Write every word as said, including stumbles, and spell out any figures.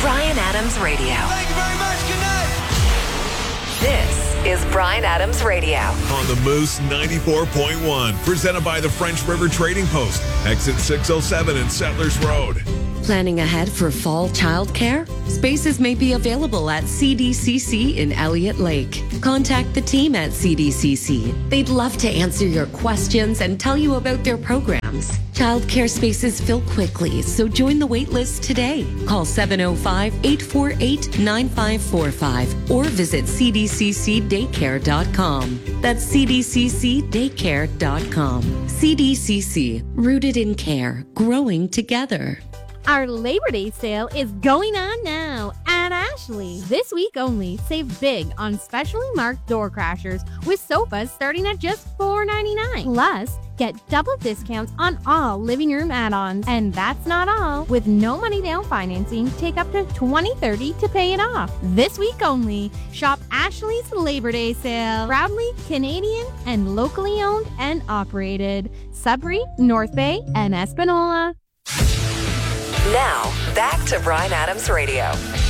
Bryan Adams Radio. Thank you very much. Good night. This is Bryan Adams Radio. On the Moose ninety-four point one, presented by the French River Trading Post, exit six oh seven and Settlers Road. Planning ahead for fall childcare? Spaces may be available at C D C C in Elliott Lake. Contact the team at C D C C. They'd love to answer your questions and tell you about their programs. Childcare spaces fill quickly, so join the wait list today. Call seven oh five, eight four eight, nine five four five or visit c d c c daycare dot com. That's c d c c daycare dot com. C D C C, rooted in care, growing together. Our Labor Day sale is going on now at Ashley. This week only, save big on specially marked door crashers with sofas starting at just four ninety-nine. Plus, get double discounts on all living room add-ons. And that's not all. With no money down financing, take up to twenty thirty to pay it off. This week only, shop Ashley's Labor Day sale. Proudly Canadian and locally owned and operated. Sudbury, North Bay, and Espanola. Now, back to Bryan Adams Radio.